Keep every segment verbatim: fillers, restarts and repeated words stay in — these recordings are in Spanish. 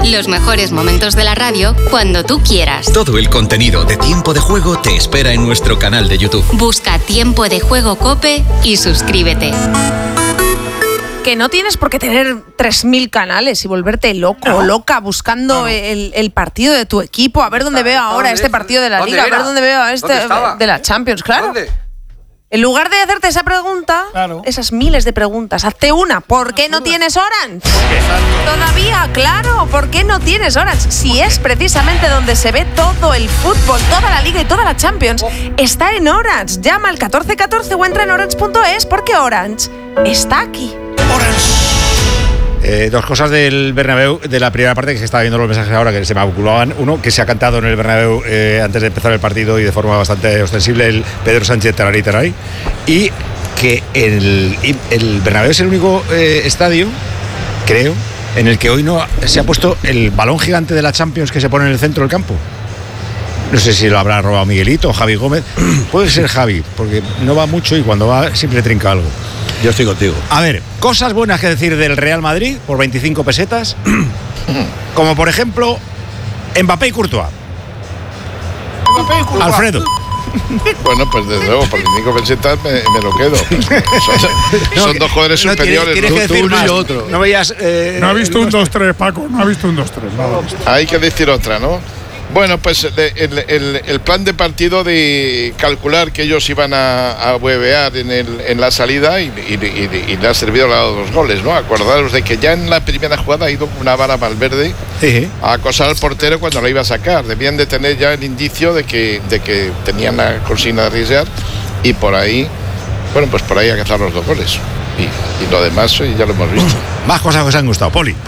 Los mejores momentos de la radio cuando tú quieras. Todo el contenido de Tiempo de Juego te espera en nuestro canal de YouTube. Busca Tiempo de Juego COPE y suscríbete. Que no tienes por qué tener tres mil canales y volverte loco o loca buscando no. el, el partido de tu equipo, a ver dónde veo ahora este partido de la Liga, a ver dónde veo a este de la Champions, claro. ¿Dónde? En lugar de hacerte esa pregunta, claro. esas miles de preguntas, hazte una. ¿Por qué no tienes Orange? Todavía, claro, ¿por qué no tienes Orange? Si es precisamente donde se ve todo el fútbol, toda la Liga y toda la Champions, está en Orange. Llama al catorce catorce o entra en orange punto es porque Orange está aquí. Eh, dos cosas del Bernabéu, de la primera parte, que se está viendo los mensajes ahora que se me acumulaban. Uno, que se ha cantado en el Bernabéu eh, antes de empezar el partido y de forma bastante ostensible el Pedro Sánchez Tararí Tararí. Y que el, el Bernabéu es el único eh, estadio, creo, en el que hoy no se ha puesto el balón gigante de la Champions que se pone en el centro del campo. No sé si lo habrá robado Miguelito o Javi Gómez. Puede ser Javi, porque no va mucho y cuando va siempre trinca algo. Yo estoy contigo. A ver, cosas buenas que decir del Real Madrid por veinticinco pesetas. Como por ejemplo, Mbappé y Courtois. Mbappé y Courtois. Alfredo. Bueno, pues desde luego, por veinticinco pesetas me, me lo quedo. Son, no, son dos jugadores no, superiores. Tienes, tienes ¿no? que decir uno más. y otro. No veías. Eh, no ha visto un dos tres, Paco. No ha visto un dos tres. No, hay que decir otra, ¿no? Bueno, pues el, el, el plan de partido de calcular que ellos iban a, a huevear en, el, en la salida y, y, y, y le ha servido a los goles, ¿no? Acordaros de que ya en la primera jugada ha ido una vara Valverde sí. a acosar al portero cuando la iba a sacar. Debían de tener ya el indicio de que, de que tenían la consigna de arriesgar y por ahí, bueno, pues por ahí a cazar los dos goles. Y, y lo demás ya lo hemos visto. Más cosas que os han gustado, Poli.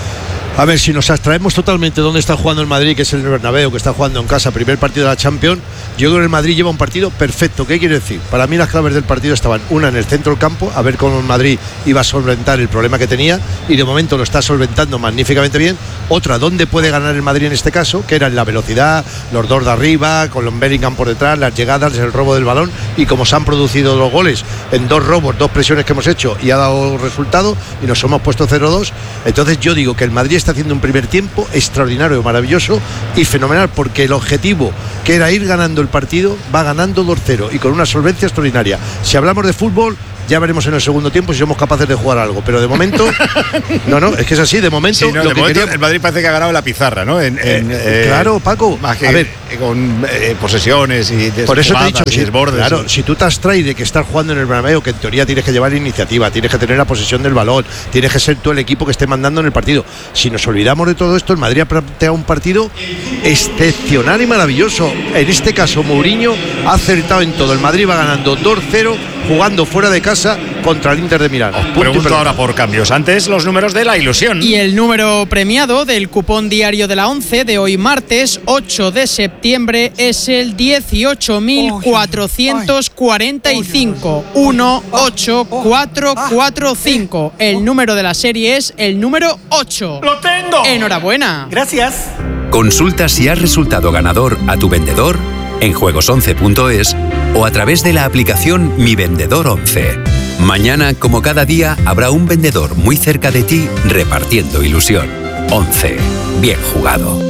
A ver, si nos abstraemos totalmente dónde está jugando el Madrid, que es el Bernabéu, que está jugando en casa, primer partido de la Champions, yo creo que el Madrid lleva un partido perfecto. ¿Qué quiere decir? Para mí las claves del partido estaban, una en el centro del campo, a ver cómo el Madrid iba a solventar el problema que tenía, y de momento lo está solventando magníficamente bien. Otra, ¿dónde puede ganar el Madrid en este caso? Que era en la velocidad, los dos de arriba, con los Bellingham por detrás, las llegadas, el robo del balón, y como se han producido los goles en dos robos, dos presiones que hemos hecho, y ha dado resultado, y nos hemos puesto cero dos, entonces yo digo que el Madrid está haciendo un primer tiempo extraordinario, maravilloso y fenomenal, porque el objetivo, que era ir ganando el partido, va ganando dos cero y con una solvencia extraordinaria. Si hablamos de fútbol, ya veremos en el segundo tiempo si somos capaces de jugar algo, pero de momento no, no, es que es así, de momento, sí, no, lo de que momento quería... el Madrid parece que ha ganado la pizarra, ¿no? En, en, eh, claro, Paco, más que, a ver, con eh, posesiones y por eso te he dicho, y si, desbordes, claro, y... si tú te abstraes de que estás jugando en el Bernabéu, que en teoría tienes que llevar iniciativa, tienes que tener la posesión del balón, tienes que ser tú el equipo que esté mandando en el partido. Si nos olvidamos de todo esto, el Madrid ha planteado un partido excepcional y maravilloso. En este caso, Mourinho ha acertado en todo. El Madrid va ganando dos cero, jugando fuera de casa contra el Inter de Milán. Os pregunto ahora por cambios. Antes, los números de la ilusión. Y el número premiado del cupón diario de la once de hoy martes ocho de septiembre es el dieciocho mil cuatrocientos cuarenta y cinco. uno ocho cuatro cuatro cinco. El número de la serie es el número ocho. ¡Lo tengo! ¡Enhorabuena! Gracias. Consulta si has resultado ganador a tu vendedor en juegos once punto es o a través de la aplicación Mi Vendedor once. Mañana, como cada día, habrá un vendedor muy cerca de ti repartiendo ilusión. once. Bien jugado.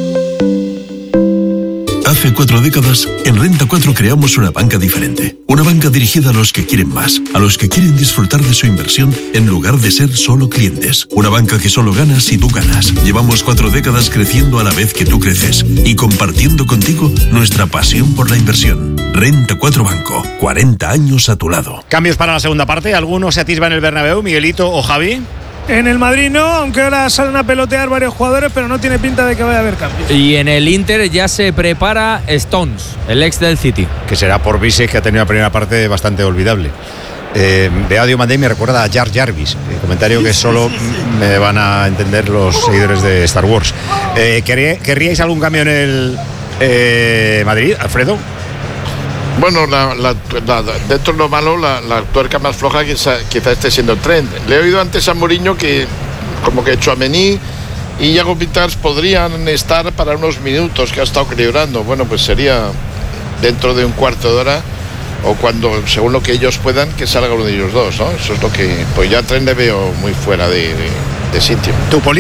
Hace cuatro décadas, en Renta cuatro creamos una banca diferente. Una banca dirigida a los que quieren más, a los que quieren disfrutar de su inversión en lugar de ser solo clientes. Una banca que solo gana si tú ganas. Llevamos cuatro décadas creciendo a la vez que tú creces y compartiendo contigo nuestra pasión por la inversión. Renta cuatro Banco, cuarenta años a tu lado. Cambios para la segunda parte. ¿Alguno se atisba en el Bernabéu, Miguelito o Javi? En el Madrid no, aunque ahora salen a pelotear varios jugadores, pero no tiene pinta de que vaya a haber cambios. Y en el Inter ya se prepara Stones, el ex del City. Que será por Bises, que ha tenido una primera parte bastante olvidable. Eh, Beadio Mandé me recuerda a Jar Jarvis, el comentario que solo me van a entender los seguidores de Star Wars. Eh, ¿Querríais algún cambio en el eh, Madrid, Alfredo? Bueno, la, la, la, dentro de lo malo, la, la tuerca más floja quizá, quizá esté siendo el tren. Le he oído antes a Mourinho que como que Tchouaméni y Iago Vitars podrían estar para unos minutos que ha estado celebrando. Bueno, pues sería dentro de un cuarto de hora o cuando, según lo que ellos puedan, que salga uno de ellos dos, ¿no? Eso es lo que, pues ya tren le veo muy fuera de, de, de sitio. ¿Tú, Poli?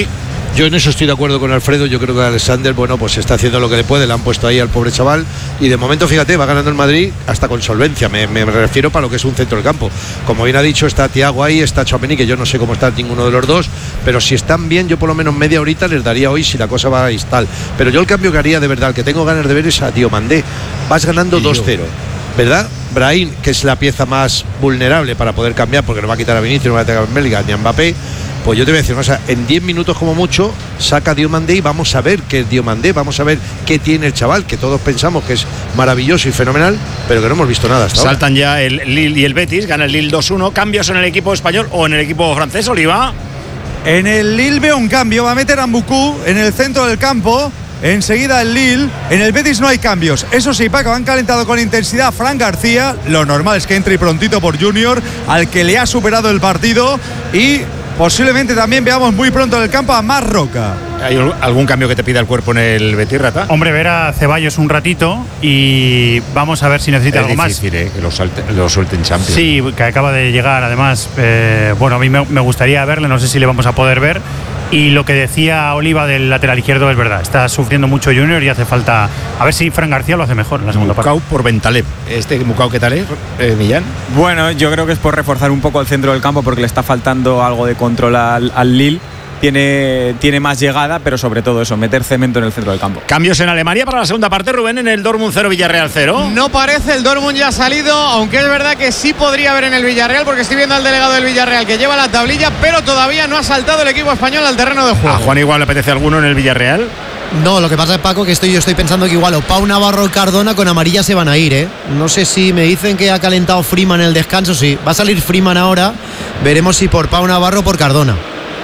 Yo en eso estoy de acuerdo con Alfredo. Yo creo que Alexander, bueno, pues está haciendo lo que le puede. Le han puesto ahí al pobre chaval. Y de momento, fíjate, va ganando el Madrid hasta con solvencia. Me, me refiero para lo que es un centro del campo. Como bien ha dicho, está Thiago ahí, está Tchouaméni, que yo no sé cómo está ninguno de los dos. Pero si están bien, yo por lo menos media horita les daría hoy si la cosa va a tal. Pero yo el cambio que haría de verdad, el que tengo ganas de ver es a Diomandé. Vas ganando dos cero, ¿verdad? Brahim, que es la pieza más vulnerable para poder cambiar, porque no va a quitar a Vinicius, no va a quitar a Bellingham ni a Mbappé. Pues yo te voy a decir, o sea, en diez minutos como mucho saca a Diomandé y vamos a ver qué es Diomandé, vamos a ver qué tiene el chaval, que todos pensamos que es maravilloso y fenomenal, pero que no hemos visto nada hasta ahora. Saltan ya el Lille y el Betis, gana el Lille dos uno. ¿Cambios en el equipo español o en el equipo francés, Oliva? En el Lille veo un cambio, va a meter a Mbuku en el centro del campo. Enseguida el Lille. En el Betis no hay cambios. Eso sí, Paco, han calentado con intensidad Fran García. Lo normal es que entre prontito por Junior, al que le ha superado el partido. Y posiblemente también veamos muy pronto en el campo a Marc Roca. ¿Hay algún cambio que te pida el cuerpo en el Betis, Rata? Hombre, ver a Ceballos un ratito y vamos a ver si necesita es algo difícil, más. Eh, que lo, salte, lo suelten Champions. Sí, que acaba de llegar, además. Eh, bueno, a mí me, me gustaría verle, no sé si le vamos a poder ver. Y lo que decía Oliva del lateral izquierdo es verdad. Está sufriendo mucho Junior y hace falta. A ver si Fran García lo hace mejor en la segunda Mukau parte. por Bentaleb. Este Mukau, ¿qué tal es, eh, Millán? Bueno, yo creo que es por reforzar un poco el centro del campo porque le está faltando algo de control al, al Lille. Tiene, tiene más llegada, pero sobre todo eso, meter cemento en el centro del campo. Cambios en Alemania para la segunda parte, Rubén, en el Dortmund cero, Villarreal cero. No parece, el Dortmund ya ha salido, aunque es verdad que sí podría haber en el Villarreal, porque estoy viendo al delegado del Villarreal que lleva la tablilla, pero todavía no ha saltado el equipo español al terreno de juego. ¿A Juan igual le apetece alguno en el Villarreal? No, lo que pasa es, Paco, que estoy, yo estoy pensando que igual o Pau Navarro o Cardona con amarilla se van a ir, ¿eh? No sé si me dicen que ha calentado Freeman en el descanso, sí. Va a salir Freeman ahora, veremos si por Pau Navarro o por Cardona.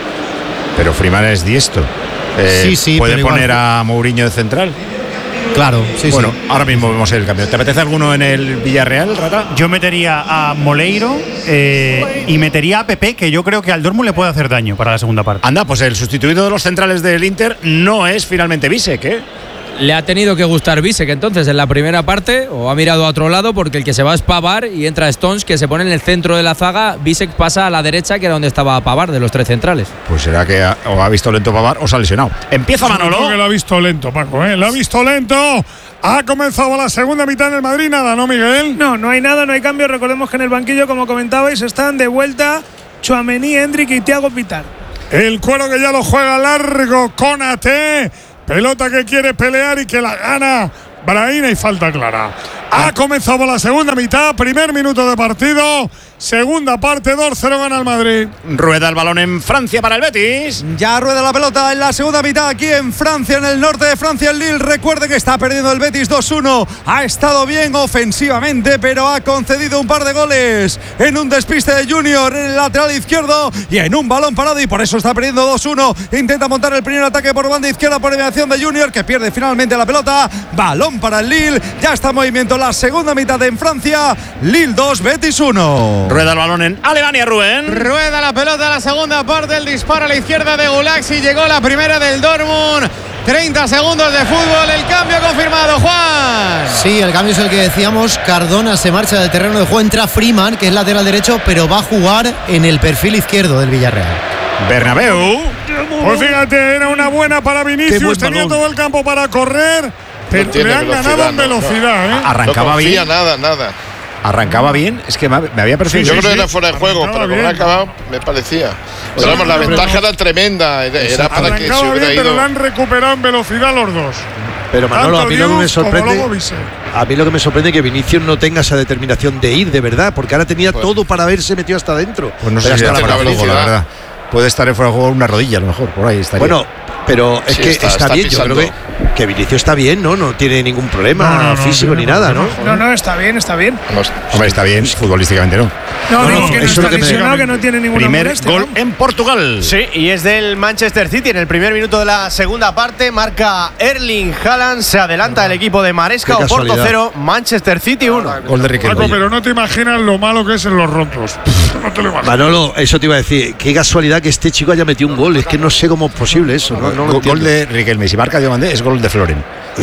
Pero Freeman es diestro. Eh, sí, sí. ¿Puede poner igual a Mourinho de central? Claro, sí, bueno, sí. Ahora mismo vemos el cambio. ¿Te apetece alguno en el Villarreal, Rata? Yo metería a Moleiro eh, y metería a Pepe, que yo creo que al Dortmund le puede hacer daño para la segunda parte. Anda, pues el sustituido de los centrales del Inter no es finalmente Bisek, ¿eh? Le ha tenido que gustar Bisek entonces en la primera parte, o ha mirado a otro lado, porque el que se va es Pavard y entra Stones, que se pone en el centro de la zaga. Bisek pasa a la derecha, que era donde estaba Pavard, de los tres centrales. Pues será que ha, o ha visto lento Pavard o se ha lesionado. Empieza Manolo. Creo que lo ha visto lento, Paco, ¿eh? Lo ha visto lento. Ha comenzado la segunda mitad en el Madrid, nada, ¿no, Miguel? No, no hay nada, no hay cambio. Recordemos que en el banquillo, como comentabais, están de vuelta Tchouaméni, Endrick y Thiago Pittar. El cuero que ya lo juega largo, Konaté. Pelota que quiere pelear y que la gana Brahim y falta clara. Ha comenzado la segunda mitad, primer minuto de partido, segunda parte, dos cero gana el Madrid. Rueda el balón en Francia para el Betis. Ya rueda la pelota en la segunda mitad aquí en Francia, en el norte de Francia, el Lille. Recuerde que está perdiendo el Betis dos uno. Ha estado bien ofensivamente, pero ha concedido un par de goles en un despiste de Junior en el lateral izquierdo y en un balón parado, y por eso está perdiendo dos uno. Intenta montar el primer ataque por banda izquierda por mediación de Junior, que pierde finalmente la pelota. Balón para el Lille. Ya está en movimiento la segunda mitad en Francia. Lille dos, Betis uno. Rueda el balón en Alemania, Rubén. Rueda la pelota la segunda parte, el disparo a la izquierda de Gulaxi, llegó la primera del Dortmund. treinta segundos de fútbol, el cambio confirmado, Juan. Sí, el cambio es el que decíamos. Cardona se marcha del terreno de juego, entra Freeman, que es lateral derecho, pero va a jugar en el perfil izquierdo del Villarreal. Bernabéu. Pues fíjate, era una buena para Vinicius, tenía todo el campo para correr, pero no le han ganado en velocidad, ¿eh? Arrancaba no bien. nada, nada. Arrancaba bien, es que me había parecido. Sí, yo sí, creo que sí. era fuera de juego, Arrancaba pero como bien. ha acabado, me parecía. Pero vamos, la ventaja era tremenda, era, era para que se Arrancaba hubiera bien, pero ido. lo han recuperado en velocidad los dos. Pero Manolo, a Tanto mí lo que me Diouf como sorprende, luego Bisek. a mí lo que me sorprende es que Vinicius no tenga esa determinación de ir, de verdad, porque ahora tenía Pues- todo para haberse metido hasta adentro. Pues no sé Pero si hasta era la fuera de juego, la velocidad. verdad. Puede estar en fuera de juego una rodilla, a lo mejor, por ahí estaría. Bueno, pero es Sí, que está- está, está bien, pisando. yo creo que, que Vinicius está bien, ¿no? No tiene ningún problema No, no, no, físico tiene ni nada, ¿no? problema. No, no, está bien, está bien. Vamos, Hombre, está bien, futbolísticamente no. No, No, digo no, que no eso es está lo que me- lesionado, que no tiene ninguna Primer molestia, gol ¿no? en Portugal. Sí, y es del Manchester City. En el primer minuto de la segunda parte marca Erling Haaland. Se adelanta el equipo de Maresca. Qué Oporto casualidad. cero, Manchester City uno. Gol de Riquelme. Paco, pero no te imaginas lo malo que es en los rotos. No te lo imaginas. Manolo, eso te iba a decir. Qué casualidad que este chico haya metido un gol. Es que no sé cómo es posible eso. No, no lo Gol entiendo. de Riquelme. Si marca Diomandé, es gol de Floren.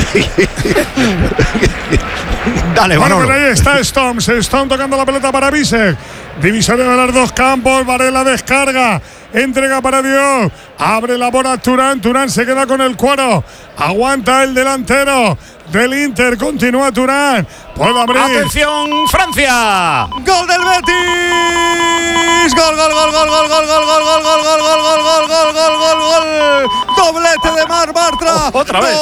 Dale, Bueno, Manolo. pero ahí está Stones. Stone tocando la pelota para Bisek. Divisoria de los dos campos. Varela descarga. Entrega para Dios. Abre la bola Turán. Turán se queda con el cuero. Aguanta el delantero del Inter. Continúa Turán. Puede abrir. ¡Atención, Francia! ¡Gol del Betis! ¡Gol, gol, gol, gol, gol, gol, gol, gol, gol, gol, gol, gol, gol, gol, gol, gol, gol, gol! ¡Doblete de Marc Bartra! ¡Otra vez!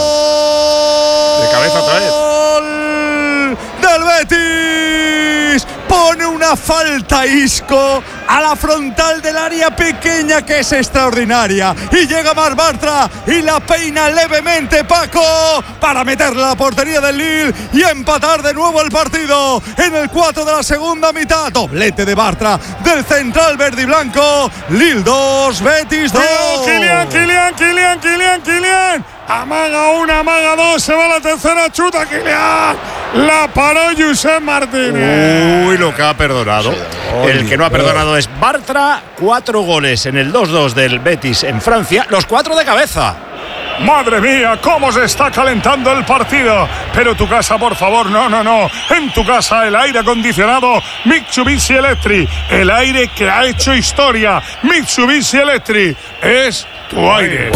De cabeza otra vez. ¡Gol del Betis! Pone una falta Isco a la frontal del área pequeña, que es extraordinaria, y llega Marc Bartra y la peina levemente Paco para meterle a la portería del Lille y empatar de nuevo el partido en el cuatro de la segunda mitad. Doblete de Bartra del central verde y blanco. Lille dos, Betis dos. Kylian, Kylian, Kylian, Kylian, Kylian. Amaga una, amaga dos, se va la tercera, chuta Kylian. La paró Josep Martínez. Uy, lo que ha perdonado. El que no ha perdonado es Bartra. Cuatro goles en el dos dos del Betis en Francia, los cuatro de cabeza. Madre mía, cómo se está calentando el partido. Pero tu casa, por favor, no, no, no. En tu casa el aire acondicionado Mitsubishi Electric. El aire que ha hecho historia. Mitsubishi Electric es tu aire.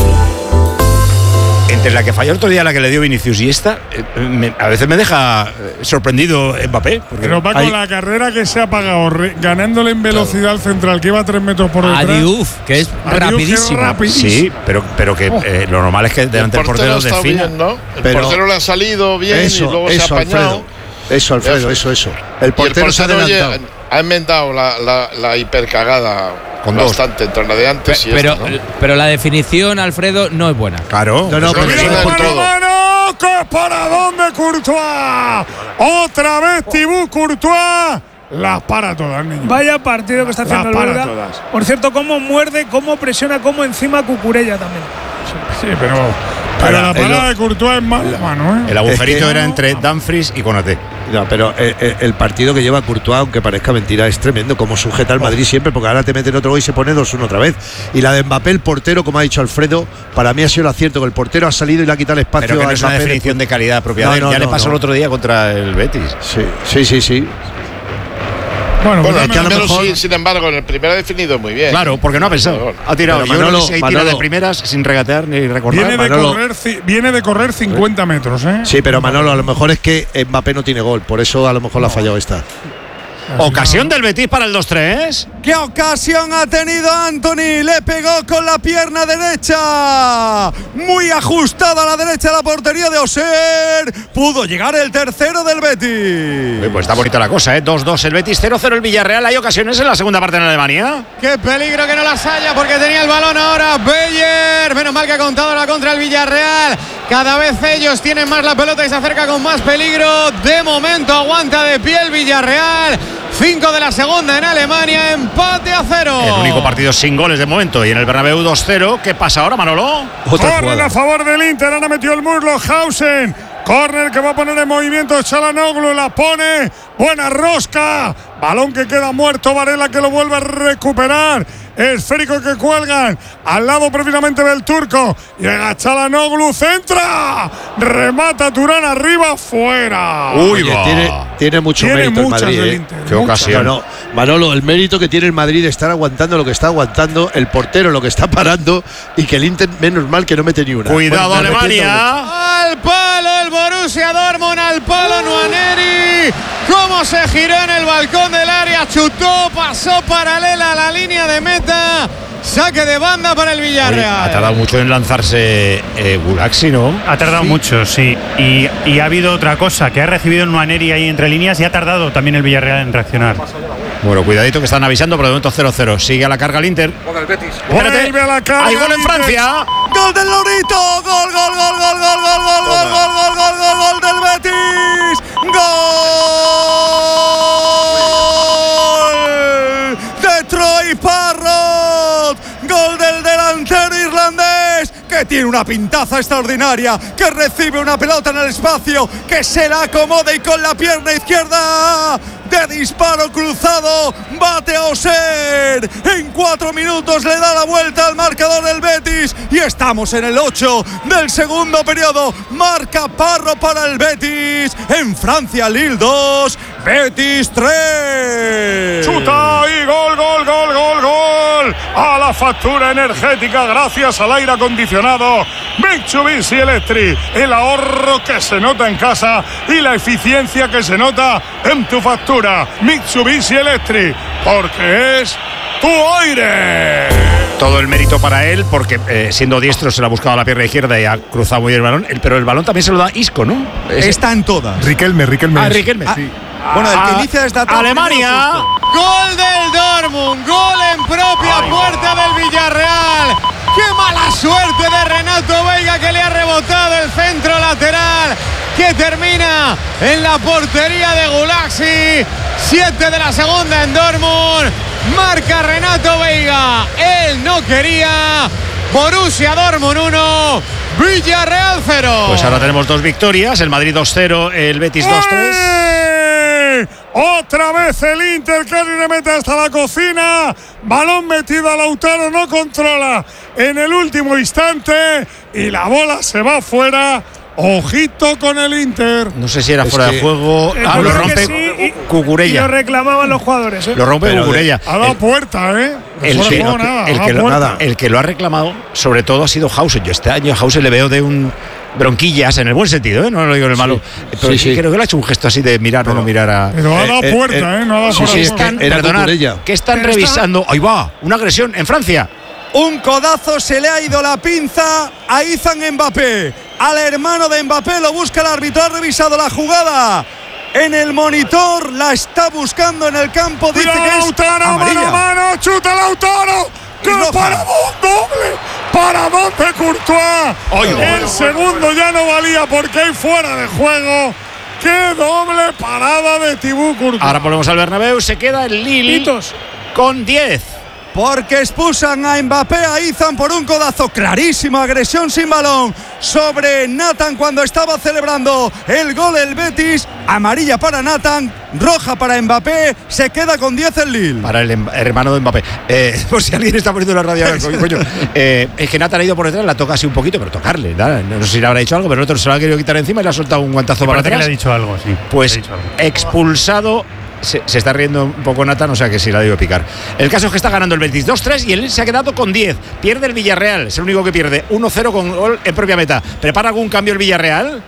Entre la que falló el otro día, la que le dio Vinicius y esta, eh, me, a veces me deja sorprendido Mbappé. Pero va con hay... la carrera que se ha pagado, re, ganándole en velocidad al central, que iba a tres metros por detrás. A Diouf, que es Diouf, rapidísimo. Que es rapidísimo. Sí, pero, pero que eh, lo normal es que delante del portero defina. Bien, ¿no? El pero portero le ha salido bien eso, y luego eso, se ha apañado. Alfredo, eso, Alfredo, eso, eso. El portero, el portero se ha adelantado. Oye, ha enmendado la, la, la hipercagada con bastante entre la de antes pero, y esta, pero, ¿no? pero la definición, Alfredo, no es buena. Claro. No, no, pero ¡Mira, mano, mano! ¡Que para dónde Courtois! Otra vez Thibaut Courtois. Las para todas, niño. Vaya partido que está haciendo el belga. Por cierto, cómo muerde, cómo presiona, cómo encima Cucurella también. Sí, pero, pero la parada de Courtois es mala mano, ¿eh? El agujerito es que, era entre Dumfries y Konaté. No, pero el, el, el partido que lleva Courtois, aunque parezca mentira, es tremendo. Como sujeta al Madrid siempre, porque ahora te meten otro gol y se pone dos uno otra vez. Y la de Mbappé, el portero, como ha dicho Alfredo, para mí ha sido el acierto, que el portero ha salido y le ha quitado el espacio. Pero que no a es una Mbappé definición después. de calidad propia. No, de él. no, ya no, le pasó no. el otro día contra el Betis. Sí, sí, sí, sí. Bueno, Bueno, pues al dame- menos sí, sin embargo, en el primer ha definido muy bien. Claro, porque no ha pensado. Ha tirado. Pero Yo creo Manolo, que se tira Manolo. de primeras sin regatear ni recordar. viene, de Manolo. correr, ci- viene de correr cincuenta metros, ¿eh? Sí, pero Manolo, a lo mejor es que Mbappé no tiene gol, por eso a lo mejor la ha fallado esta. Ocasión del Betis para el dos tres. ¡Qué ocasión ha tenido Anthony! Le pegó con la pierna derecha. Muy ajustada a la derecha de la portería de Oser. Pudo llegar el tercero del Betis. Pues está bonita la cosa, ¿eh? dos dos el Betis, cero cero el Villarreal. ¿Hay ocasiones en la segunda parte en Alemania? Qué peligro que no las haya, porque tenía el balón ahora Beyer. Menos mal que ha contado la contra el Villarreal. Cada vez ellos tienen más la pelota y se acerca con más peligro. De momento aguanta de pie el Villarreal. cinco de la segunda en Alemania, empate a cero. El único partido sin goles de momento. Y en el Bernabéu dos cero. ¿Qué pasa ahora, Manolo? Corner a favor del Inter. Ahora metió el muslo Hausen. Corner que va a poner en movimiento Çalhanoğlu. La pone. Buena rosca. Balón que queda muerto. Varela que lo vuelve a recuperar. Esférico que cuelgan. Al lado precisamente del turco. Llega Çalhanoğlu. Centra. Remata Turán arriba. Fuera. Uy, Oye, va. tiene, tiene mucho Tiene mérito el muchas Madrid. del ¿eh? Inter, Qué muchas. ocasión. No, no, Manolo, el mérito que tiene el Madrid de estar aguantando lo que está aguantando, el portero lo que está parando, y que el Inter, menos mal que no mete ni una. Cuidado, Bueno, me arrepiento Alemania. Al palo el Borussia Dortmund, al palo Nwaneri. Cómo se giró en el balcón del área, chutó, pasó paralela a la línea de meta. Saque de banda para el Oye, Villarreal. ha tardado mucho en lanzarse eh, Gulaxi, ¿no? Ha tardado Sí. mucho, sí. Y, y ha habido otra cosa, que ha recibido un Nwaneri ahí entre líneas y ha tardado también el Villarreal en reaccionar. Bueno, cuidadito que están avisando, pero de momento cero cero. Sigue a la carga el Inter. Espérate. Vuelve a la carga. Hay gol en Inter. Francia. ¡Gol del Lorito! ¡Gol, gol, gol, gol, gol, gol, gol, gol, gol, gol, gol, gol, gol del Betis! ¡Gol de Troy Parrott! ¡Gol del delantero irlandés! Que tiene una pintaza extraordinaria, que recibe una pelota en el espacio, que se la acomoda y con la pierna izquierda de disparo cruzado bate a Oser. En cuatro minutos le da la vuelta al marcador del Betis y estamos en el ocho del segundo periodo. Marca Parro para el Betis. En Francia, Lille dos, Betis tres. Chuta y gol, gol, gol, gol, gol. gol a la factura energética gracias al aire acondicionado Mitsubishi Electric. El ahorro que se nota en casa y la eficiencia que se nota en tu factura. Mitsubishi Electric, porque es tu aire. Todo el mérito para él, porque eh, siendo diestro se le ha buscado a la pierna izquierda y ha cruzado muy bien el balón, el, pero el balón también se lo da Isco, ¿no? Es, Está en todas. Riquelme, Riquelme. Ah, Riquelme, ah, sí. Bueno, el que inicia esta tarde. Alemania. Gol del Dortmund, gol en propia Ay, puerta del Villarreal. ¡Qué mala suerte de Renato Veiga, que le ha rebotado el centro lateral, que termina en la portería de Gulaxi! Siete de la segunda en Dortmund. Marca Renato Veiga. Él no quería. Borussia Dortmund uno, Villarreal cero. Pues ahora tenemos dos victorias. El Madrid dos cero, el Betis dos tres. Otra vez el Inter, que le mete hasta la cocina. Balón metido a Lautaro, no controla en el último instante y la bola se va fuera. Ojito con el Inter. No sé si era es fuera que, de juego. Eh, ah, lo sí, rompe y, Cucurella. Y lo reclamaban los jugadores. ¿eh? Lo rompe Pero Cucurella. Ha dado el, puerta, ¿eh? El, no que, juego, nada, el, ha que dado lo, el que lo ha reclamado, sobre todo, ha sido Hausen. Yo este año a Hausen le veo de un bronquillas en el buen sentido, ¿eh? No lo digo en el malo. Sí, pero sí, sí. Creo que le ha hecho un gesto así de mirar o no mirar a. Pero ha dado eh, puerta, ¿eh? ¿eh? No ha dado sí, sí, están, perdonad, que están pero revisando. Está... Ahí va, una agresión en Francia. Un codazo, se le ha ido la pinza a Izan Mbappé. Al hermano de Mbappé lo busca el árbitro. Ha revisado la jugada en el monitor. La está buscando en el campo. Dice Mira, que Lautaro, es amarilla. mano, mano, chuta Lautaro. ¡Qué paradón doble! ¡Paradón de Courtois! Oye, el segundo ya no valía porque hay fuera de juego. ¡Qué doble parada de Thibaut Courtois! Ahora volvemos al Bernabéu. Se queda el Lille Pitos. con diez. Porque expulsan a Mbappé, a Izan por un codazo. Clarísima agresión sin balón sobre Nathan cuando estaba celebrando el gol el Betis. Amarilla para Nathan, roja para Mbappé. Se queda con diez el Lille. Para el hermano de Mbappé. Eh, por si alguien está poniendo la radio ahora, coño. Eh, es que Nathan ha ido por detrás, la toca así un poquito, pero tocarle. ¿no? No sé si le habrá dicho algo, pero el otro se lo ha querido quitar encima y le ha soltado un guantazo para atrás. Que le ha dicho algo, sí. Pues algo. expulsado. Se, se está riendo un poco Nathan, o sea que sí la digo picar. El caso es que está ganando el Betis dos tres y él se ha quedado con diez. Pierde el Villarreal, es el único que pierde. uno cero con gol en propia meta. ¿Prepara algún cambio el Villarreal?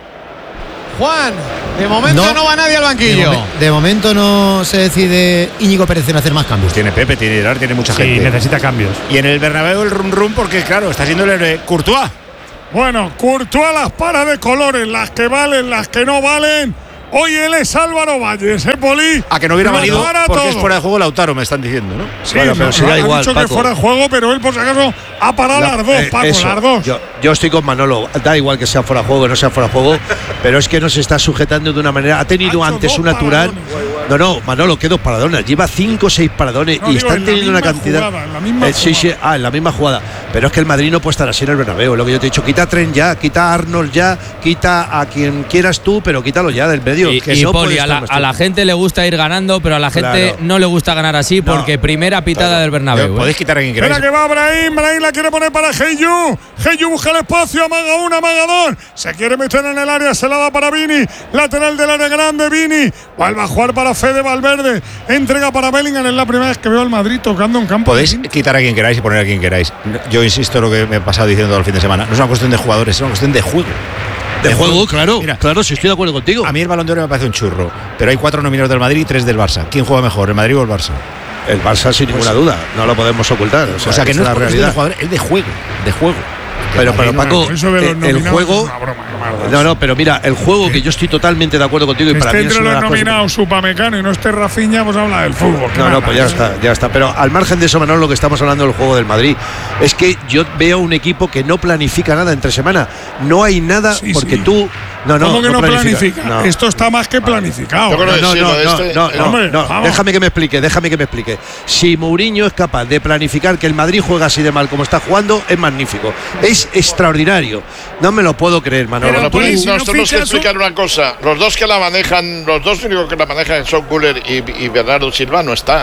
Juan, de momento no, no va nadie al banquillo. De, momen, de momento no se decide Íñigo Pérez en hacer más cambios. Tiene Pepe, tiene Gerard, tiene mucha sí, gente. necesita cambios. Y en el Bernabéu el rum rum porque claro, está siendo el héroe Courtois. Bueno, Courtois las para de colores, las que valen, las que no valen. Hoy él es Álvaro Valles, ¿eh, Poli? A que no hubiera Lo valido porque todo. es fuera de juego Lautaro, me están diciendo, ¿no? Sí, bueno, pero no, si no, da ha igual, dicho Paco. que fuera de juego, pero él por si acaso ha parado La, las dos, eh, Paco, eso, las dos. Yo, yo estoy con Manolo, da igual que sea fuera de juego, que no sea fuera de juego, pero es que no se está sujetando de una manera. Ha tenido ha antes un natural. No, no, Manolo, que dos paradones. Lleva cinco o seis paradones no, y digo, están teniendo una cantidad. Jugada, en la misma eh, sí, sí, ah, en la misma jugada. Pero es que el Madrid no puede estar así en el Bernabéu. Lo que yo te he dicho, quita a Trent ya, quita a Arnold ya, quita a quien quieras tú, pero quítalo ya del medio. Y, que y no Poli, a la, a la gente le gusta ir ganando, pero a la gente claro. no le gusta ganar así porque no, primera pitada claro. del Bernabéu. Podéis quitar a quien queráis. Espera que va Brahim, Brahim la quiere poner para Heyu. Heyu busca el espacio, amaga una, amaga dos. Se quiere meter en el área, se la da para Vini. Lateral del área grande, Vini. Vuelve a jugar para Fede Valverde. Entrega para Bellingham. Es la primera vez que veo al Madrid tocando en campo. Podéis quitar a quien queráis y poner a quien queráis. Yo insisto en lo que me he pasado diciendo todo el fin de semana. No es una cuestión de jugadores, es una cuestión de juego. De, de juego, juego, claro. Mira, claro, si estoy de acuerdo contigo. A mí el Balón de Oro me parece un churro. Pero hay cuatro nominados del Madrid y tres del Barça. ¿Quién juega mejor, el Madrid o el Barça? El Barça sin pues, ninguna duda. No lo podemos ocultar. O sea, o sea que es no la es realidad. De jugador, es de juego. De juego. Pero, pero Paco, eh, el juego. No, no, pero mira, el juego que yo estoy totalmente de acuerdo contigo y para mí es entre una de los las nominados Supamecano y no esté Rafinha, pues habla del fútbol. No, no, pues ya está, ya está. Pero al margen de eso, Manolo, lo que estamos hablando del juego del Madrid es que yo veo un equipo que no planifica nada entre semana. No hay nada sí, porque sí. tú. No, no, ¿Cómo que no, no planifica? planifica? No. Esto está más que planificado. No, no, no, no, este, no, no, hombre, no. Déjame que me explique, déjame que me explique. Si Mourinho es capaz de planificar que el Madrid juega así de mal como está jugando, es magnífico. Es extraordinario. No me lo puedo creer, Manolo. Pero, tú, pues, nos tenemos que explicar una cosa. Los dos que la manejan, los dos únicos que la manejan son Güler y, y Bernardo Silva no están.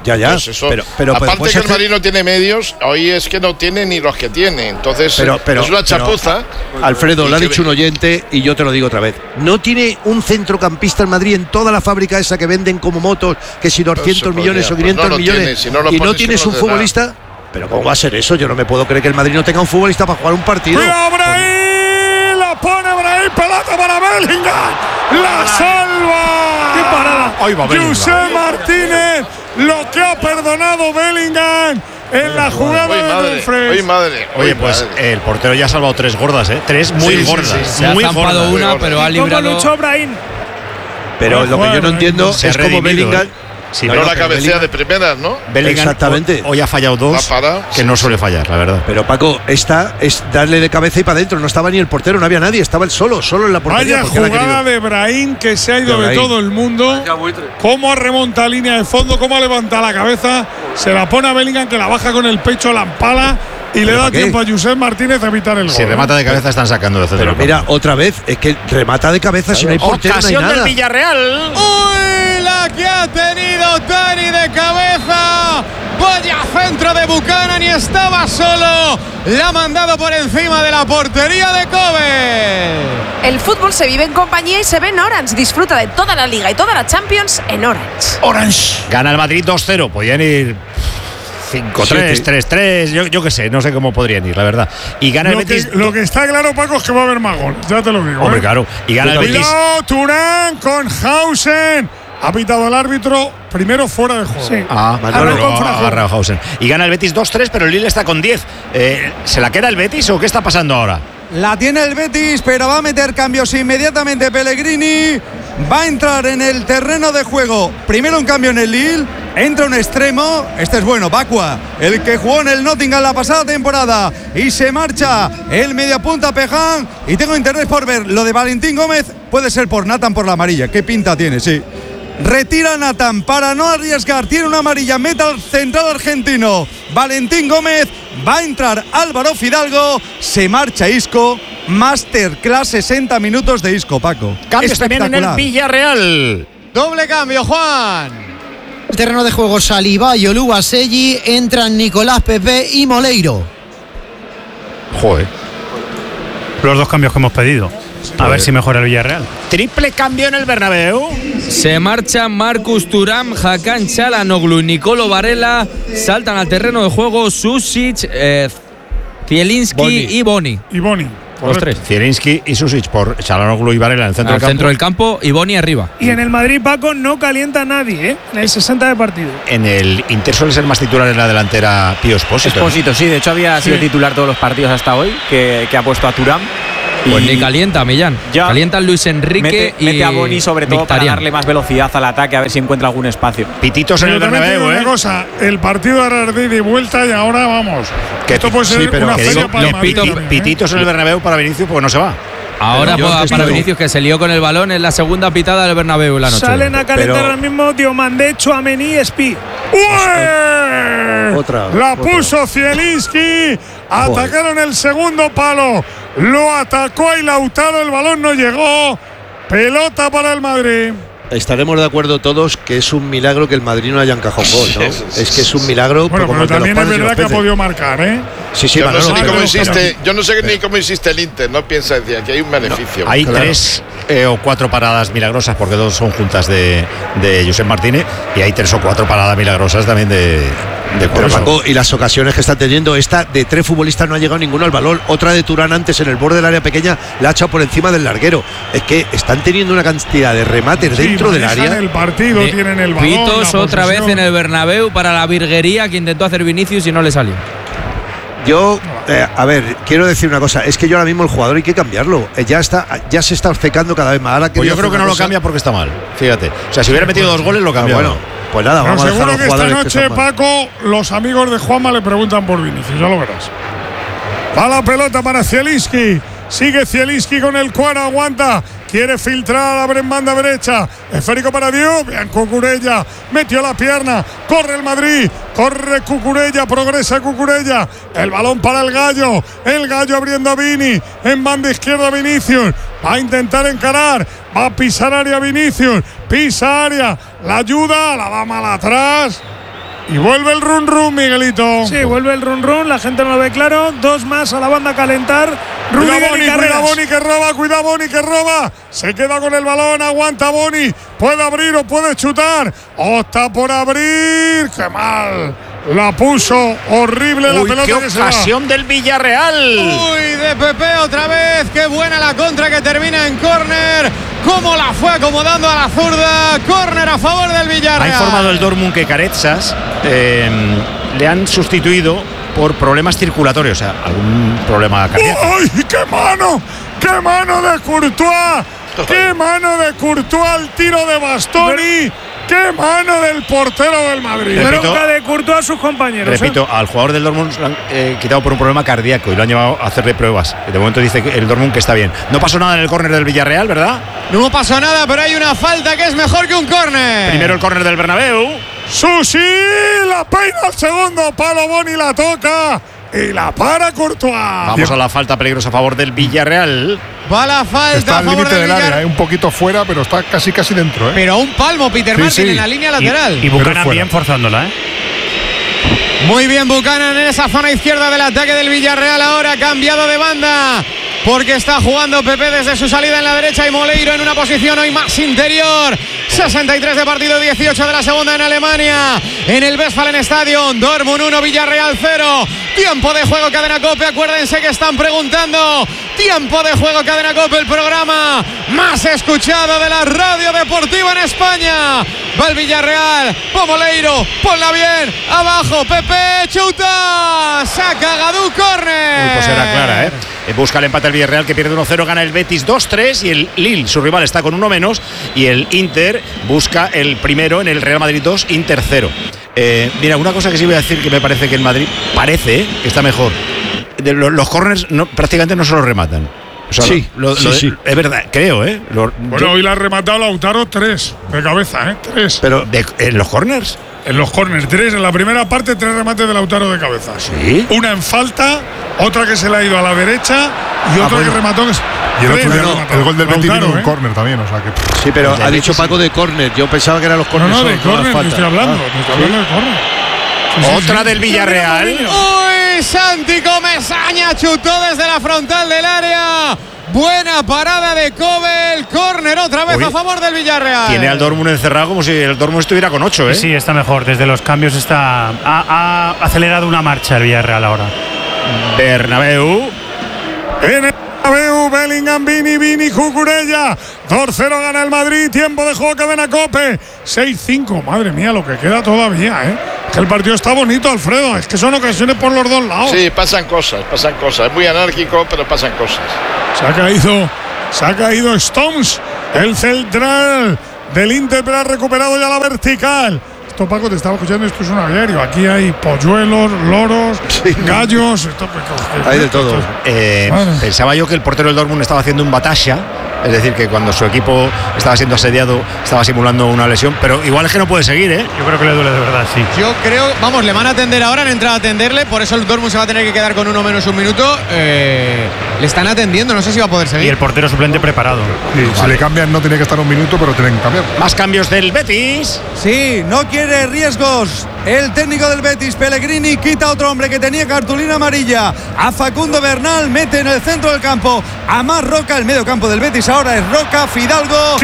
Ya, ya. Pues eso, pero, pero, aparte pues que el hacer... Madrid no tiene medios, hoy es que no tiene ni los que tiene. Entonces, pero, pero, es una chapuza. Pero, Alfredo, lo ha dicho un oyente y yo te lo digo otra vez. No tiene un centrocampista en Madrid en toda la fábrica esa que venden como motos, que si doscientos pues millones o quinientos pues no millones, tiene, si no y pones, no tienes si no un te futbolista. da. Pero ¿cómo va a ser eso? Yo no me puedo creer que el Madrid no tenga un futbolista para jugar un partido. ¡Cuidado, Brahim! ¡La pone Brahim! ¡Pelota para Bellingham! ¡La salva! ¡Qué parada! Ahí va Bellingham. José Martínez, lo que ha perdonado Bellingham en la jugada Oye, de madre, Dumfries. oye, madre. Oye, pues madre. el portero ya ha salvado tres gordas, ¿eh? Tres muy Sí, sí, gordas. sí, sí. Se ha muy zampado gordas. una, pero ha ¿Cómo librado. luchó Brahim? Pero Pues lo que yo no entiendo se ha es cómo redimido, Bellingham. ¿eh? Sí, no pero la que cabecea Bellingham- de primeras, ¿no? Bellingham Exactamente. Hoy ha fallado dos, ¿La para? que no suele fallar, la verdad. Pero Paco, esta es darle de cabeza y para adentro. No estaba ni el portero, no había nadie. Estaba él solo, solo en la portería. Vaya porque él ha jugada querido. de Brahim que se ha ido De de, Brahim. todo el mundo. Cómo remonta línea de fondo, cómo levanta la cabeza. Se la pone a Bellingham que la baja con el pecho, la empala y le ¿Pero da para qué? tiempo a Josep Martínez a evitar el gol. Si remata de cabeza están sacando de centro. Pero mira, otra vez, es que remata de cabeza si no hay portero, no hay Ocasión del nada. Villarreal. ¡Uy! La que ha tenido Dani de cabeza. Vaya centro de Buchanan y estaba solo. La ha mandado por encima de la portería de Kobe. El fútbol se vive en compañía y se ve en Orange. Disfruta de toda la Liga y toda la Champions en Orange. Orange. Gana el Madrid dos cero. Podían ir cinco tres, tres tres. Yo, yo qué sé, no sé cómo podrían ir, la verdad. Y gana Lo el Betis. que, lo que está claro, Paco, es que va a haber más goles. Ya te lo digo. Hombre, ¿eh? claro. Y gana el Betis. Cuidado, Turán con Hausen. Ha pitado el árbitro primero fuera de juego. Sí. Ah, Manolo Manolo con Frajo. agarra a Hausen. Y gana el Betis dos tres, pero el Lille está con diez. Eh, ¿Se la queda el Betis o qué está pasando ahora? La tiene el Betis, pero va a meter cambios inmediatamente Pellegrini. Va a entrar en el terreno de juego. Primero un cambio en el Lille. Entra un extremo. Este es bueno, Bakua, el que jugó en el Nottingham la pasada temporada. Y se marcha el mediapunta Pejan. Y tengo interés por ver lo de Valentín Gómez. Puede ser por Nathan por la amarilla. ¿Qué pinta tiene? Sí. Retira Nathan para no arriesgar. Tiene una amarilla. Meta al central argentino Valentín Gómez. Va a entrar Álvaro Fidalgo. Se marcha Isco. Masterclass sesenta minutos de Isco, Paco. Cambios también en el Villarreal. Doble cambio, Juan. El terreno de juego Saliba y Oluwaseyi, entran Nicolás Pepe y Moleiro. Joder. Los dos cambios que hemos pedido. A ver si mejora el Villarreal. Triple cambio en el Bernabéu. Se marchan Marcus Thuram, Hakan Çalhanoğlu y Nicolo Varela. Saltan al terreno de juego Susic, eh, Zielinski Boni. y Boni. Y Boni. Los tres. Zielinski y Susic por Çalhanoğlu y Varela en el centro Al del campo. centro del campo y Boni arriba. Y en el Madrid, Paco, no calienta nadie, ¿eh? En el sesenta de partido. En el Inter suele ser más titular en la delantera Pío Espósito. Espósito, sí, de hecho había sido Sí. titular todos los partidos hasta hoy, que, que ha puesto a Thuram. Pues Y ni calienta, Millán. Ya. Calienta Luis Enrique mete, y mete a Boni sobre todo para Mkhitaryan. darle más velocidad al ataque, a ver si encuentra algún espacio. Pititos en Pero el también te digo Bernabéu, una ¿eh? cosa, el partido era de ida y vuelta y ahora vamos. Que Esto puede ser sí, pero una que feria digo, para el los Madrid piti- también, ¿eh? pititos en el Bernabéu para Vinicius porque no se va. Ahora Pero yo para, antes para digo- Vinicius, que se lió con el balón en la segunda pitada del Bernabéu la noche. Salen a calentar Pero- ahora mismo Diomandé, Tchouaméni y Spi. ¡Ué! Otra, La otra. puso Zielinski. Atacaron el segundo palo. Lo atacó y Lautaro. El balón no llegó. Pelota para el Madrid. Estaremos de acuerdo todos que es un milagro que el Madrid no haya encajado un gol, ¿no? Es que es un milagro. Bueno, como pero el de los también es panes y los verdad que ha peces. podido marcar, ¿eh? Sí, sí, Yo no sé Manolo, ni pero- cómo pero- insiste, yo no sé ni cómo insiste el Inter, no piensa decir que hay un beneficio. Hay Claro. tres eh, o cuatro paradas milagrosas porque dos son juntas de, de Josep Martínez y hay tres o cuatro paradas milagrosas también de, de Pero Corso. Paco, y las ocasiones que está teniendo, esta de tres futbolistas no ha llegado ninguno al balón, otra de Turán antes en el borde del área pequeña la ha echado por encima del larguero. Es que están teniendo una cantidad de remates Sí, dentro del manejan área. el partido, De- tienen el balón. Pitos la otra vez posesión. en el Bernabéu para la virguería que intentó hacer Vinicius y no le salió. Yo, eh, a ver, quiero decir una cosa, es que yo ahora mismo el jugador hay que cambiarlo. Eh, ya está, ya se está obcecando cada vez más. Ahora Pues yo quería creo que hacer no una lo cosa- cambia porque está mal. Fíjate. O sea, si hubiera metido dos goles, lo Ah, cambia. bueno, pues nada, Pero vamos a dejar a seguro los que esta jugadores que noche, están mal. Paco, los amigos de Juanma le preguntan por Vinicius, ya lo verás. Va la pelota para Zielinski. Sigue Zielinski con el cuero, aguanta. Quiere filtrar, abre en banda derecha. Esférico para Diop. Bien, Cucurella. Metió la pierna. Corre el Madrid. Corre Cucurella. Progresa Cucurella. El balón para el Gallo. El Gallo abriendo a Vini. En banda izquierda Vinicius. Va a intentar encarar. Va a pisar área Vinicius. Pisa área. La ayuda. La da mal atrás. Y vuelve el run run, Miguelito. Sí, vuelve el run run, la gente no lo ve claro. Dos más a la banda a calentar. Cuidado Boni, cuidado Boni que roba, cuidado Boni que roba. Se queda con el balón, aguanta Boni. Puede abrir o puede chutar. Opta por abrir. ¡Qué mal! La puso horrible. Uy, la pelota. ¡Qué que ocasión se del Villarreal! Uy, de Pepe otra vez. Qué buena la contra que termina en córner. Cómo la fue acomodando a la zurda. Córner a favor del Villarreal. Ha informado el Dortmund que Carezas eh, le han sustituido por problemas circulatorios, o sea, algún problema cardíaco. ¡Ay, qué mano! ¡Qué mano de Courtois! ¡Qué mano de Courtois al tiro de Bastoni! ¡Qué mano del portero del Madrid! Bronca de Courtois a sus compañeros. Repito, ¿eh? al jugador del Dortmund lo han eh, quitado por un problema cardíaco y lo han llevado a hacerle pruebas. De momento dice que el Dortmund que está bien. No pasó nada en el córner del Villarreal, ¿verdad? No pasó nada, pero hay una falta que es mejor que un córner. Primero el córner del Bernabéu. Susi, la peina al segundo palo, Boni la toca y la para Courtois. Vamos a la falta peligrosa a favor del Villarreal. Va la falta está a al favor límite del del área, Villarreal. eh, un poquito fuera, pero está casi casi dentro. ¿eh? Pero a un palmo Peter Sí, Martin sí. en la línea lateral. Y, y Buchanan bien forzándola, ¿eh? Muy bien Buchanan en esa zona izquierda del ataque del Villarreal. Ahora ha cambiado de banda porque está jugando Pepe desde su salida en la derecha y Moleiro en una posición hoy más interior. sesenta y tres de partido, dieciocho de la segunda en Alemania. En el Westfalenstadion, Dortmund uno, Villarreal cero. Tiempo de juego, Cadena COPE. Acuérdense que están preguntando. Tiempo de juego, Cadena COPE, el programa más escuchado de la radio deportiva en España. Va el Villarreal, va Moleiro, ponla bien, abajo, Pepe, chuta, saca Gadú, córner. Uy, pues era clara, ¿eh? Busca el empate el Villarreal que pierde uno cero, gana el Betis dos tres y el Lille, su rival, está con uno menos y el Inter busca el primero en el Real Madrid dos, Inter cero. Eh, mira, una cosa que sí voy a decir que me parece que el Madrid parece ¿eh? que está mejor. De los, los corners no, prácticamente no se los rematan. O sea, sí, lo, lo, sí, lo, sí. Es verdad, creo, ¿eh? Lo, Bueno, yo, hoy la ha rematado Lautaro tres de cabeza, ¿eh? Tres. Pero de, en los corners. En los corners, tres. En la primera parte, tres remates de Lautaro de cabeza. Sí. Una en falta, otra que se le ha ido a la derecha y Ah, otra bueno. que remató. Que es, Y el otro tres, día no, el gol del Betis Lautaro, vino de un ¿eh? córner también, o sea que. Sí, pero El ha del dicho Betis, Paco de córner. Yo pensaba que eran los No, córneres. no, de solo, no las córner, te faltas. estoy hablando. Ah, Te estoy hablando de córner. Sí, sí, Otra sí. del Villarreal. Uy, Santi Comesaña chutó desde la frontal del área. Buena parada de Kobel. Córner otra vez Uy, a favor del Villarreal. Tiene al Dortmund encerrado como si el Dortmund estuviera con ocho, ¿eh? Sí, está mejor. Desde los cambios está ha, ha acelerado una marcha el Villarreal ahora. Bernabéu. En el Bernabéu, Bellingham, Vini, Vini, Cucurella. dos cero gana el Madrid. Tiempo de juego, Cadena COPE. seis cinco. Madre mía, lo que queda todavía, ¿eh? Que el partido está bonito, Alfredo. Es que son ocasiones por los dos lados. Sí, pasan cosas, pasan cosas. Es muy anárquico, pero pasan cosas. Se ha caído, se ha caído Stones, el central del Inter, pero ha recuperado ya la vertical. Esto, Paco, te estaba escuchando, esto es un aviario. Aquí hay polluelos, loros, sí. gallos. Esto, hay de todo. Eh, pensaba yo que el portero del Dortmund estaba haciendo un batalla. Es decir, que cuando su equipo estaba siendo asediado, estaba simulando una lesión. Pero igual es que no puede seguir, ¿eh? Yo creo que le duele de verdad, sí. Yo creo, vamos, le van a atender ahora, han entrado a atenderle, por eso el Dortmund se va a tener que quedar con uno menos un minuto. Eh, le están atendiendo, no sé si va a poder seguir. Y el portero suplente preparado. Sí, vale. Si le cambian, no tiene que estar un minuto, pero tienen que cambiar. Más cambios del Betis. Sí, no quiere riesgos. El técnico del Betis, Pellegrini, quita a otro hombre que tenía cartulina amarilla. A Facundo Bernal, mete en el centro del campo a más Roca, el medio campo del Betis. Ahora es Roca, Fidalgo.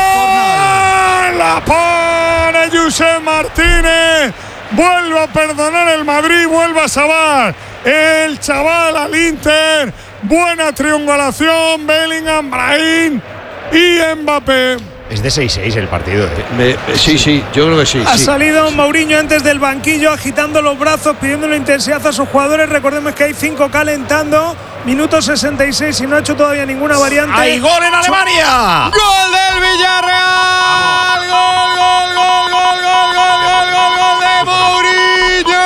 ¡Kilian! La pone Josep Martínez. Vuelve a perdonar el Madrid, vuelve a salvar el chaval al Inter. Buena triangulación, Bellingham, Brahim y Mbappé. Es de seis seis el partido. ¿eh? Me, sí, sí, yo creo que sí. Ha sí. salido Mourinho antes del banquillo agitando los brazos, pidiéndole intensidad a sus jugadores. Recordemos que hay cinco calentando. Minuto sesenta y seis y no ha hecho todavía ninguna variante. ¡Hay gol en Alemania! ¡Gol del Villarreal! ¡Gol, gol, gol, gol, gol, gol, gol, gol, gol de Mourinho!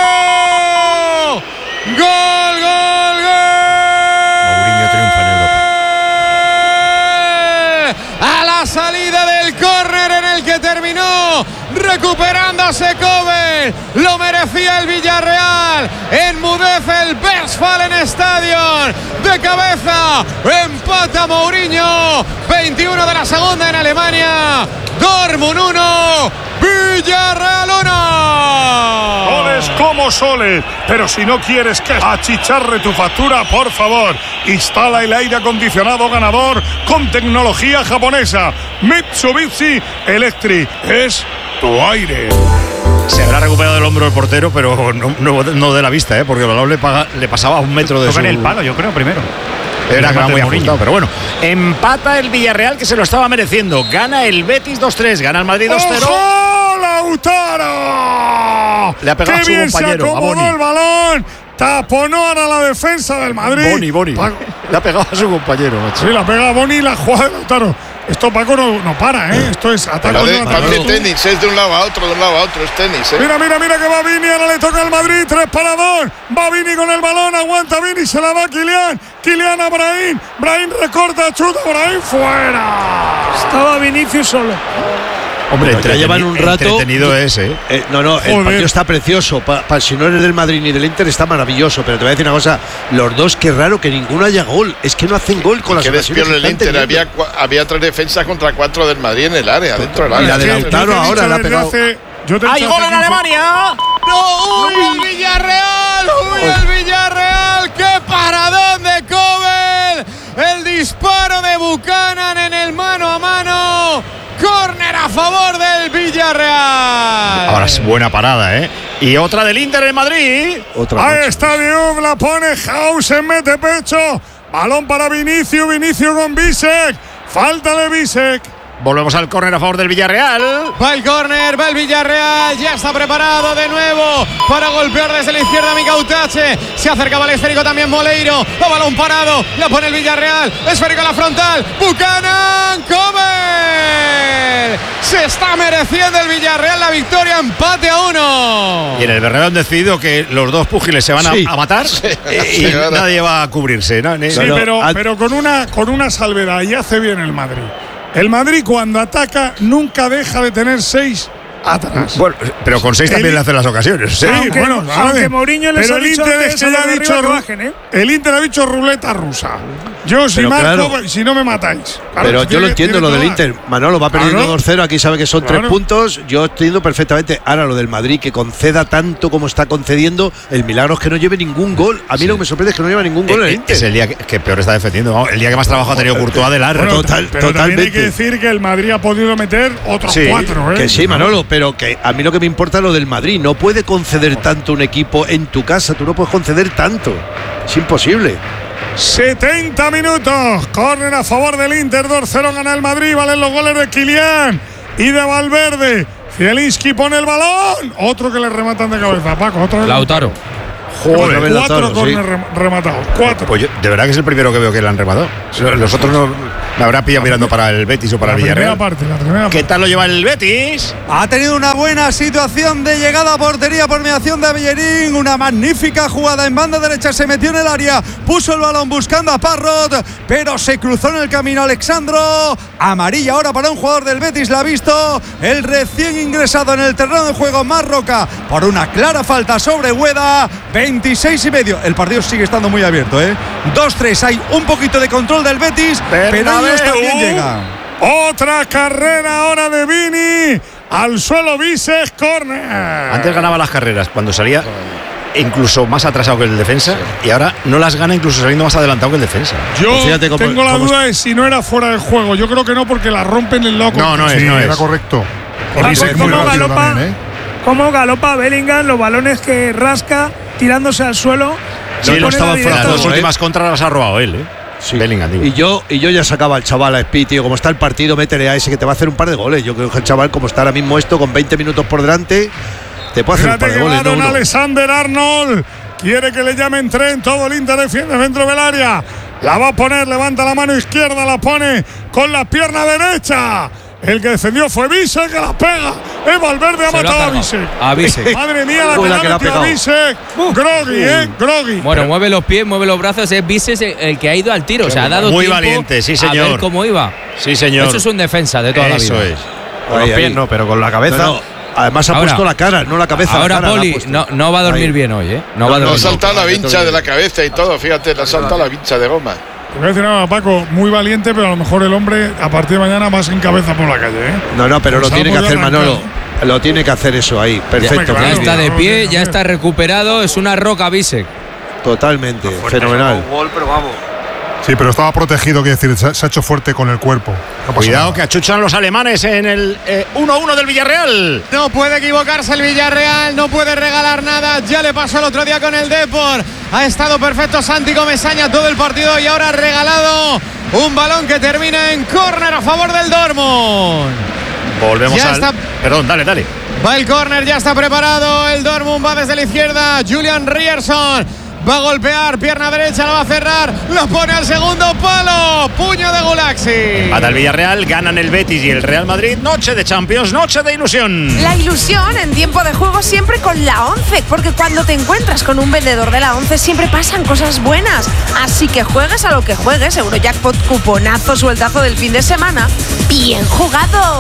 ¡Gol, gol, gol! Mourinho triunfa en Europa. A la salida del córner en el que terminó recuperándose Kobel, lo merecía el Villarreal, enmudece el Westfalenstadion de cabeza, empata Mourinho, veintiuno de la segunda en Alemania, Dortmund uno, Villarreal uno. Goles como soles, pero si no quieres que achicharre tu factura, por favor, instala el aire acondicionado ganador con tecnología japonesa. Mitsubishi Electric es tu aire. Se habrá recuperado del hombro el portero, pero no, no, no de la vista, ¿eh? Porque el balón le, paga, le pasaba a un metro de su... en el palo, yo creo, primero. Era que era muy ajustado, pero bueno. Empata el Villarreal, que se lo estaba mereciendo. Gana el Betis dos tres, gana el Madrid dos cero. ¡Ojo, Lautaro! Le ha pegado ¡Qué a su bien compañero, se a acomodó Boni! el balón! Taponó ahora la defensa del Madrid. Boni, Boni. Paco. Le ha pegado a su compañero, macho. Sí, la ha pegado Boni y la jugada de Lautaro. Esto, Paco, no, no para, ¿eh? Esto es ataque. Parece tenis, es de un lado a otro, de un lado a otro, es tenis, ¿eh? Mira, mira, mira que va Vini, ahora le toca al Madrid, tres para dos. Va Vini con el balón, aguanta Vini, se la da Kylian. Kylian a Brahim. Brahim recorta, chuta, Brahim fuera. Estaba Vinicius solo. Hombre, ya llevan un rato. Entretenido es, ¿eh? eh no, no, Joder. El partido está precioso. Pa, pa, si no eres del Madrid ni del Inter, está maravilloso. Pero te voy a decir una cosa: los dos, qué raro que ninguno haya gol. Es que no hacen gol con las ocasiones. Que el Inter había, había tres defensas contra cuatro del Madrid en el área, dentro del área. Y la de Lautaro ahora la ha pegado. ¡Hay gol en Alemania! ¡No! ¡Uy, el Villarreal! ¡Uy, el Villarreal! ¡Qué paradón de Kobel! El disparo de Buchanan en el mano a mano. Córner a favor del Villarreal. Ahora es buena parada, ¿eh? Y otra del Inter en Madrid. Otra Ahí está Diop, la pone Hausen, mete pecho. Balón para Vinicius, Vinicius con Bisek. Falta de Bisek. Volvemos al córner a favor del Villarreal. Va el córner, va el Villarreal. Ya está preparado de nuevo para golpear desde la izquierda a Mikautache. Se acercaba al esférico también Moleiro. Va balón parado, la pone el Villarreal. Esférico en la frontal. Buchanan, Kobel. Se está mereciendo el Villarreal la victoria, empate a uno. Y en el Bernabéu han decidido que los dos púgiles se van sí. a, a matar sí. y, y nadie va a cubrirse, ¿no? Sí, pero, pero, pero con, una, con una salvedad, y hace bien el Madrid. El Madrid cuando ataca nunca deja de tener seis atrás. Bueno, pero con seis el, también le hacen las ocasiones. Sí, aunque, bueno, aunque Mourinho les pero ha el dicho Inter es que ya ha dicho que bajen, ¿eh? El Inter ha dicho ruleta rusa. Yo si marco, claro, si no me matáis. Claro, pero si yo tiene, lo entiendo lo del Inter. Manolo va perdiendo claro. dos cero, aquí sabe que son claro. tres puntos. Yo entiendo perfectamente. Ahora lo del Madrid, que conceda tanto como está concediendo, el milagro es que no lleve ningún gol. A mí sí. lo que me sorprende es que no lleve ningún gol eh, el Inter. Es el día que, que peor está defendiendo. ¿no? El día que más trabajo ha tenido Courtois de largo. Bueno, Total, pero totalmente. También hay que decir que el Madrid ha podido meter otros sí, cuatro. ¿eh? Que sí, Manolo, pero que a mí lo que me importa es lo del Madrid. No puede conceder tanto un equipo en tu casa. Tú no puedes conceder tanto. Es imposible. setenta minutos, córner a favor del Inter, dos cero gana el Madrid, valen los goles de Kylian y de Valverde. Zielinski pone el balón, otro que le rematan de cabeza, Paco, otro Lautaro. Joder, cuatro Lautaro, córner sí. rematados, cuatro. Pues yo, de verdad que es el primero que veo que le han rematado. Los otros no me habrá pillado mirando para el Betis o para la el Villarreal. Parte, la primera ¿Qué tal lo lleva el Betis? Ha tenido una buena situación de llegada a portería por mediación de Bellerín. Una magnífica jugada en banda derecha. Se metió en el área, puso el balón buscando a Parrot, pero se cruzó en el camino Alexandro. Amarilla ahora para un jugador del Betis. La ha visto el recién ingresado en el terreno de juego Marroca por una clara falta sobre Ueda. veintiséis y medio. El partido sigue estando muy abierto, ¿eh? dos tres. Hay un poquito de control del Betis, pero ellos también llegan. Otra carrera ahora de Vini. Al suelo Vises, córner. Antes ganaba las carreras cuando salía incluso más atrasado que el defensa sí. y ahora no las gana incluso saliendo más adelantado que el defensa. Yo pues tengo cómo, la cómo duda de si no era fuera de juego. Yo creo que no, porque la rompen el loco. No, no es, sí, no era es. correcto. Ah, ¿Cómo galopa, también, ¿eh? ¿Cómo galopa Bellingham? Los balones que rasca tirándose al suelo. Sí, lo estaba fuera. Las dos últimas contras las ha robado él, ¿eh? Sí. Bellingham, digo. Y yo, y yo ya sacaba al chaval a Speed, tío. Como está el partido, métele a ese que te va a hacer un par de goles. Yo creo que el chaval, como está ahora mismo esto, con veinte minutos por delante, te puede hacer Fíjate un par de goles. Don no Alexander Arnold quiere que le llamen tren. Todo el Inter defiende dentro del área. La va a poner, levanta la mano izquierda, la pone con la pierna derecha. El que defendió fue Bisek, que la pega. Es Valverde, ha Se matado a Bisek. A Bisek. Madre mía, la que, la que la ha metido a Bisek. Groggy, eh, Groggy. Bueno, pero mueve los pies, mueve los brazos. Es Bisek el que ha ido al tiro. O sea, ha dado muy tiempo valiente, sí, señor. A ver cómo iba. Sí, señor. Eso es un defensa de toda Eso la vida. Eso es. Con ahí, los pies ahí. No, pero con la cabeza. No, no. Además ha ahora, puesto la cara, no la cabeza. Ahora, la cara, Poli, no, no va a dormir ahí. bien hoy, ¿eh? No, no va a dormir. No ha saltado la vincha de la cabeza y todo, fíjate, le ha saltado la vincha de goma. Te voy a decir nada, Paco, muy valiente, pero a lo mejor el hombre a partir de mañana más en cabeza por la calle, ¿eh? No, no, pero pues lo tiene que hacer Manolo. Lo tiene que hacer eso ahí. Perfecto. Ya, ya está de pie, ya está recuperado. Es una roca Bisek. Totalmente. Fenomenal. Un gol, pero vamos. Sí, pero estaba protegido, quiere decir, se, se ha hecho fuerte con el cuerpo. No Cuidado que achuchan los alemanes en el eh, uno uno del Villarreal. No puede equivocarse el Villarreal, no puede regalar nada. Ya le pasó el otro día con el Depor. Ha estado perfecto Santi Comesaña todo el partido y ahora ha regalado un balón que termina en córner a favor del Dortmund. Volvemos ya al… Está... Perdón, dale, dale. Va el córner, ya está preparado. El Dortmund va desde la izquierda. Julian Rierson va a golpear, pierna derecha, la va a cerrar, lo pone al segundo palo, puño de Gulaxi. Empata el Villarreal, ganan el Betis y el Real Madrid. Noche de Champions, noche de ilusión. La ilusión en tiempo de juego siempre con la once, porque cuando te encuentras con un vendedor de la once siempre pasan cosas buenas. Así que juegues a lo que juegues, Eurojackpot, cuponazo, sueltazo del fin de semana. ¡Bien jugado!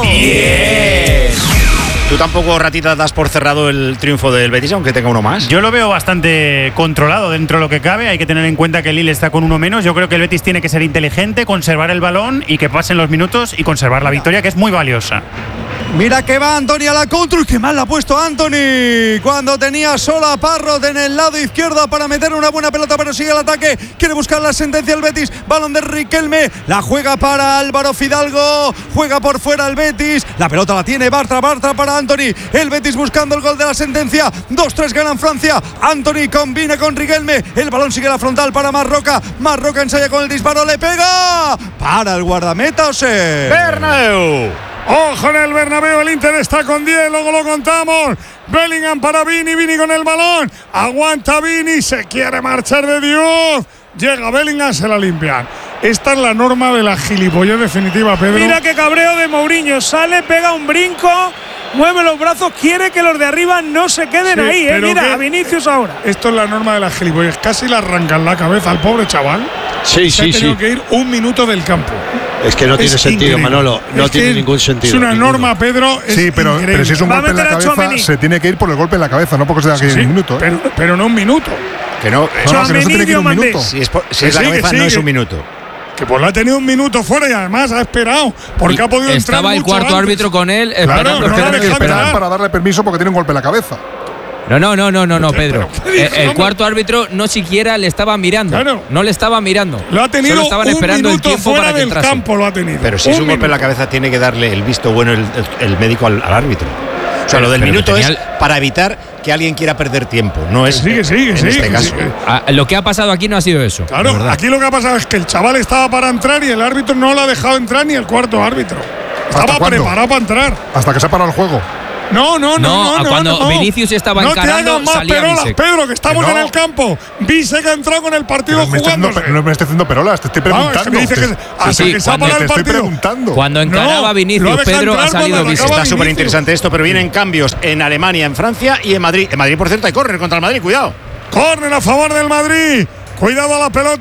¡Bien! ¿Tú tampoco, Ratita, das por cerrado el triunfo del Betis, aunque tenga uno más? Yo lo veo bastante controlado dentro de lo que cabe. Hay que tener en cuenta que el Lille está con uno menos. Yo creo que el Betis tiene que ser inteligente, conservar el balón y que pasen los minutos y conservar la victoria, que es muy valiosa. Mira que va Anthony a la contra y qué mal la ha puesto Anthony cuando tenía solo a Parrot en el lado izquierdo para meter una buena pelota, pero sigue el ataque, quiere buscar la sentencia el Betis, balón de Riquelme, la juega para Álvaro Fidalgo, juega por fuera el Betis, la pelota la tiene Bartra, Bartra para Anthony, el Betis buscando el gol de la sentencia, dos tres ganan Francia, Anthony combina con Riquelme, el balón sigue a la frontal para Marroca, Marroca ensaya con el disparo, le pega para el guardameta Ose. Bernabéu. Ojo en el Bernabéu, el Inter está con diez, luego lo contamos. Bellingham para Vini, Vini con el balón. Aguanta Vini, se quiere marchar de Dios. Llega Bellingham, se la limpian. Esta es la norma de la gilipollez definitiva, Pedro. Mira qué cabreo de Mourinho, sale, pega un brinco, mueve los brazos, quiere que los de arriba no se queden sí, ahí, eh. Mira, a Vinicius ahora. Esto es la norma de la gilipollez, casi le arrancan la cabeza al pobre chaval. Sí, se sí, ha tenido sí. que ir un minuto del campo. Es que no es tiene sentido, increíble. Manolo. No es tiene ningún sentido. Es una ninguno. norma, Pedro. Es sí, pero, pero si es un golpe en la cabeza, se tiene que ir por el golpe en la cabeza, no porque se tenga que ir sí, un minuto. ¿eh? Pero, pero no un minuto. Que no, no, no, que no se tiene que ir un minuto. Si es, por, si es la cabeza, no es un minuto. Que pues la ha tenido un minuto fuera y además ha esperado porque y ha podido entrar. Estaba el cuarto antes. árbitro con él claro, esperando. no tiene que esperar para darle permiso porque tiene un golpe en la cabeza. No, no, no, no, no, no, Pedro. El, el cuarto árbitro no siquiera le estaba mirando. Claro. No le estaba mirando. Lo ha tenido. Solo estaban un esperando el tiempo fuera para que del entrase. campo lo ha tenido. Pero si un es un golpe minuto. en la cabeza, tiene que darle el visto bueno el, el, el médico al, al árbitro. O sea, lo del minuto es el… para evitar que alguien quiera perder tiempo. No es. Sigue, sigue, en sigue. este caso. Ah, lo que ha pasado aquí no ha sido eso. Claro, aquí lo que ha pasado es que el chaval estaba para entrar y el árbitro no lo ha dejado entrar ni el cuarto árbitro. Estaba preparado para entrar. Hasta que se ha parado el juego. No, no, no, no, no. Cuando no. Vinicius estaba no encarando, te hagas más salía perolas, Bisek. Pedro, que estamos Que no. en el campo. Bisek ha entrado con el partido No me, estoy jugándose. haciendo, no me estoy haciendo perolas, te estoy preguntando. Ah, es que me dice que Te- hasta sí, que se ha cuando parado te el estoy partido. preguntando. Cuando encaraba No, Vinicius, lo deja Pedro entrar ha salido cuando Bisek. acaba Está súper Vinicius. interesante esto, pero vienen cambios en Alemania, en Francia y en Madrid. En Madrid, por cierto, hay córner contra el Madrid, cuidado. Córner a favor del Madrid. Cuidado a la pelota.